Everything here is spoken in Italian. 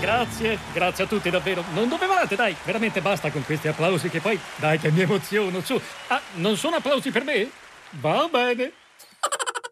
grazie a tutti davvero. Non dovevate, dai, veramente basta con questi applausi che poi, dai che mi emoziono, su. Ah, non sono applausi per me? Va bene.